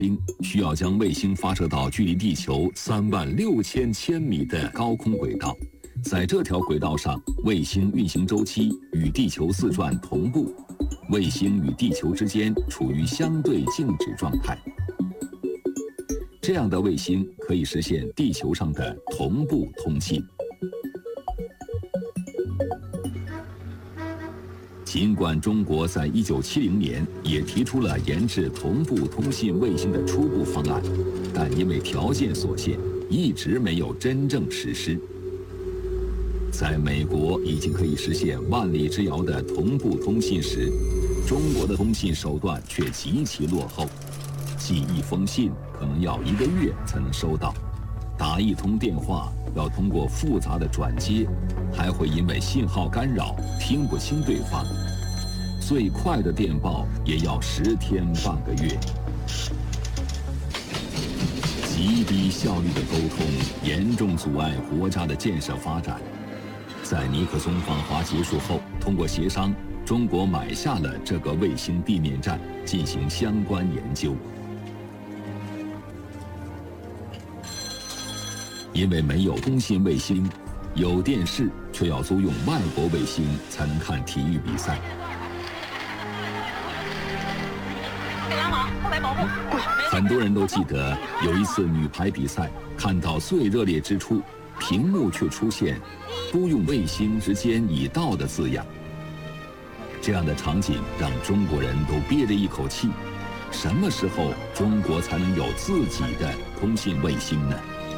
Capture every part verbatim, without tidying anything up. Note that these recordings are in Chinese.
需要将卫星发射到距离地球三万六千千米的高空轨道，在这条轨道上，卫星运行周期与地球自转同步，卫星与地球之间处于相对静止状态。这样的卫星可以实现地球上的同步通信。尽管中国在一九七零年也提出了研制同步通信卫星的初步方案，但因为条件所限，一直没有真正实施。在美国已经可以实现万里之遥的同步通信时，中国的通信手段却极其落后，寄一封信可能要一个月才能收到，打一通电话要通过复杂的转接，还会因为信号干扰听不清对方，最快的电报也要十天半个月。极低效率的沟通严重阻碍国家的建设发展。在尼克松访华结束后，通过协商，中国买下了这个卫星地面站，进行相关研究。因为没有通信卫星，有电视却要租用外国卫星才能看体育比赛。很多人都记得有一次女排比赛，看到最热烈之处，屏幕却出现“租用卫星时间已到”的字样。这样的场景让中国人都憋着一口气。什么时候中国才能有自己的通信卫星呢？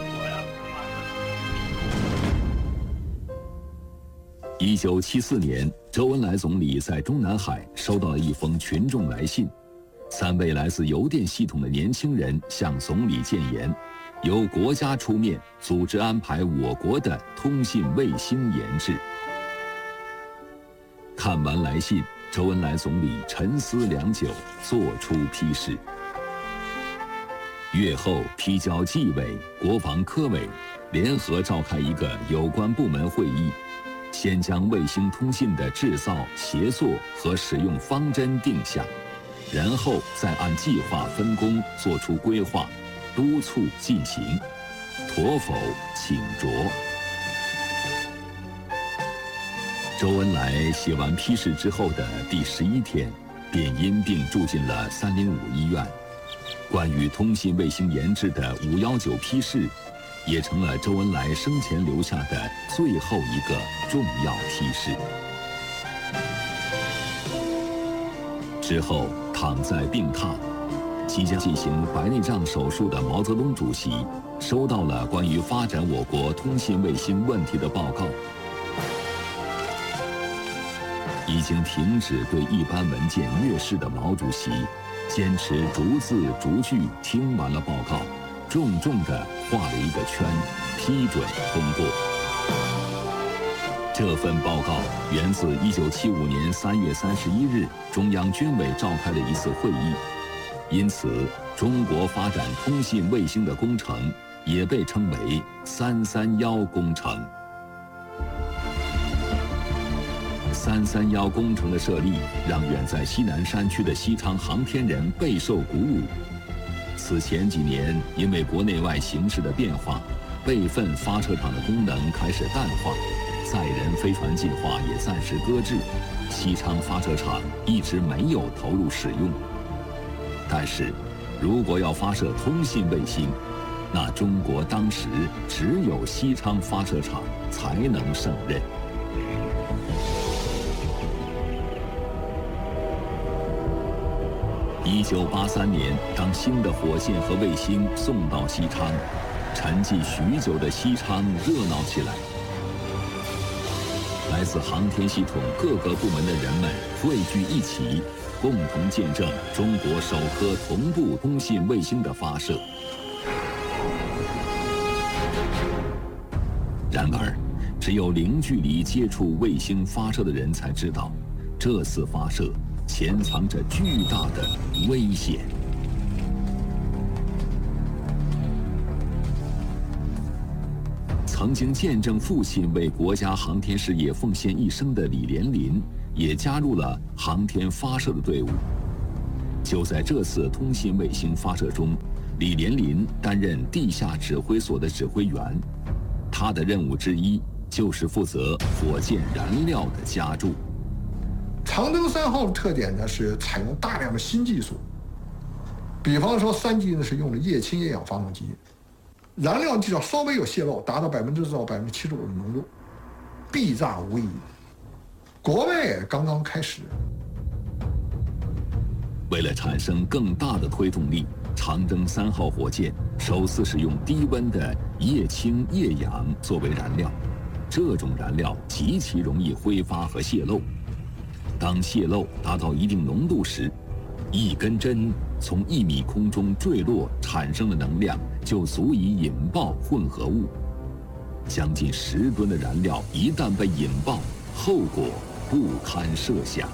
一九七四年，周恩来总理在中南海收到了一封群众来信，三位来自邮电系统的年轻人向总理建言，由国家出面组织安排我国的通信卫星研制。看完来信，周恩来总理沉思良久，作出批示。月后批交纪委、国防科委联合召开一个有关部门会议，先将卫星通信的制造、协作和使用方针定下，然后再按计划分工作出规划，督促进行，妥否请着。周恩来写完批示之后的第十一天，便因病住进了三零五医院。关于通信卫星研制的五幺九批示，也成了周恩来生前留下的最后一个重要批示。之后，躺在病榻，即将进行白内障手术的毛泽东主席，收到了关于发展我国通信卫星问题的报告。已经停止对一般文件阅视的毛主席，坚持逐字逐句听完了报告，重重地画了一个圈，批准通过。这份报告源自一九七五年三月三十一日中央军委召开的一次会议，因此中国发展通信卫星的工程也被称为“三三幺工程”。三三幺工程的设立，让远在西南山区的西昌航天人备受鼓舞。此前几年，因为国内外形势的变化，备份发射场的功能开始淡化，载人飞船计划也暂时搁置，西昌发射场一直没有投入使用。但是，如果要发射通信卫星，那中国当时只有西昌发射场才能胜任。一九八三年，当新的火箭和卫星送到西昌，沉寂许久的西昌热闹起来。来自航天系统各个部门的人们汇聚一起，共同见证中国首颗同步通信卫星的发射。然而，只有零距离接触卫星发射的人才知道，这次发射潜藏着巨大的危险。曾经见证父亲为国家航天事业奉献一生的李连林，也加入了航天发射的队伍。 就在这次通信卫星发射中，李连林担任地下指挥所的指挥员，他的任务之一就是负责火箭燃料的加注。 长征三号的特点呢是采用大量的新技术，比方说三级呢是用的液氢液氧发动机，燃料只要稍微有泄漏，达到百分之至到百分之七十五的浓度，必炸无疑。国外也刚刚开始。 为了产生更大的推动力，长征三号火箭首次使用低温的液氢液氧作为燃料，这种燃料极其容易挥发和泄漏。当泄漏达到一定浓度时，一根针从一米空中坠落产生的能量就足以引爆混合物。将近十吨的燃料一旦被引爆，后果不堪设想。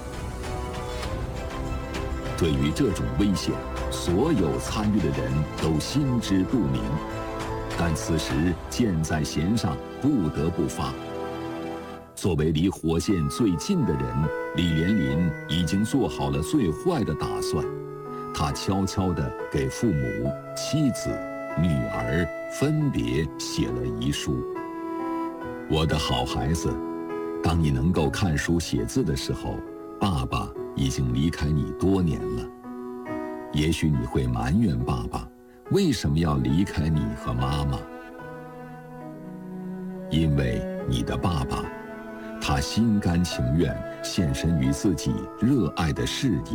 对于这种危险，所有参与的人都心知肚明，但此时箭在弦上，不得不发。作为离火箭最近的人，李连林已经做好了最坏的打算。他悄悄地给父母、妻子、女儿分别写了遗书。我的好孩子，当你能够看书写字的时候，爸爸已经离开你多年了。也许你会埋怨爸爸为什么要离开你和妈妈，因为你的爸爸，他心甘情愿献身于自己热爱的事业。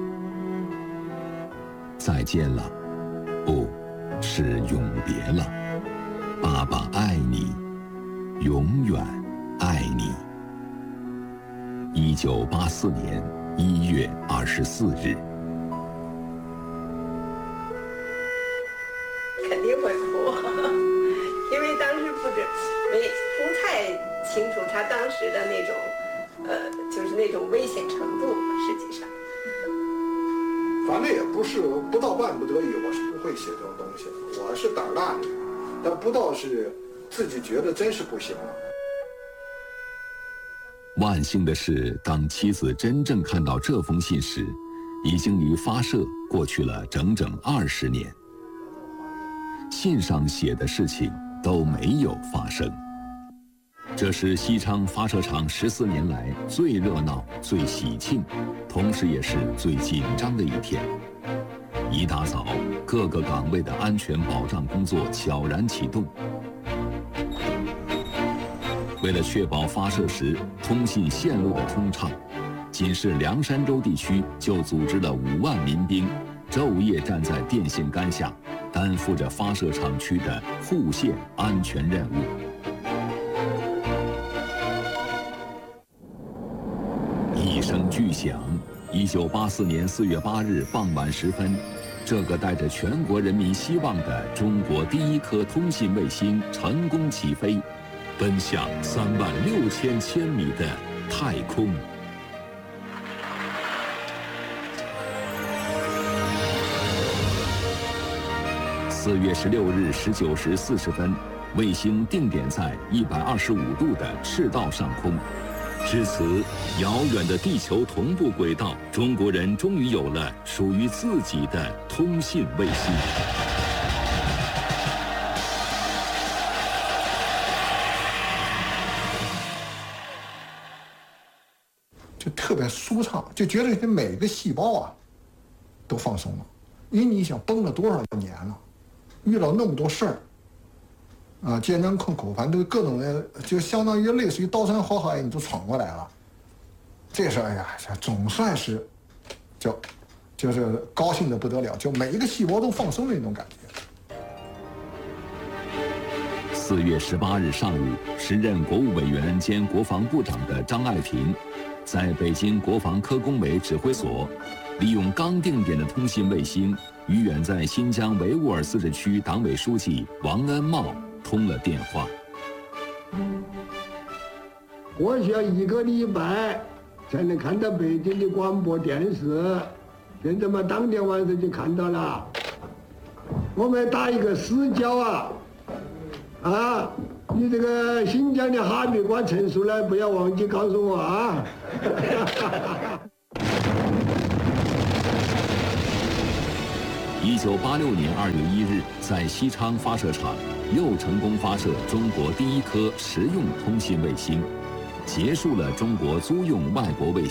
再见了，不，是永别了。爸爸爱你，永远爱你。一九八四年一月二十四日。 肯定会哭，因为当时不知没不太清楚他当时的那种，呃，就是那种危险程度。实际上， 反正也不是不到万不得已，我是不会写这种东西的。我是胆儿大的，但不到是自己觉得真是不行了。 万幸的是，当妻子真正看到这封信时，已经离发射过去了整整二十年。信上写的事情都没有发生。这是西昌发射场十四年来最热闹、最喜庆，同时也是最紧张的一天。一大早，各个岗位的安全保障工作悄然启动。为了确保发射时通信线路的通畅，仅是凉山州地区就组织了五万民兵，昼夜站在电线杆下，担负着发射场区的护线安全任务。一声巨响，一九八四年四月八日傍晚时分，这个带着全国人民希望的中国第一颗通信卫星成功起飞，奔向三万六千千米的太空。四月十六日十九时四十分，卫星定点在一百二十五度的赤道上空。至此，遥远的地球同步轨道，中国人终于有了属于自己的通信卫星。 就特别舒畅，就觉得每个细胞啊都放松了，因为你想绷了多少年了，遇到那么多事儿，啊，艰难困苦，反正都各种的，就相当于类似于刀山火海，你都闯过来了。这事儿，哎呀，总算是，就，就是高兴的不得了，就每一个细胞都放松的那种感觉。 四月十八日上午，时任国务委员兼国防部长的张爱萍，在北京国防科工委指挥所，利用刚定点的通信卫星，与远在新疆维吾尔自治区党委书记王恩茂通了电话。 我需要一个礼拜才能看到北京的广播电视，现在嘛，当天晚上就看到了。我们打一个死角啊！啊，你这个新疆的哈密瓜成熟了，不要忘记告诉我啊！ 一九八六年二月一日，在西昌发射场又成功发射中国第一颗实用通信卫星，结束了中国租用外国卫星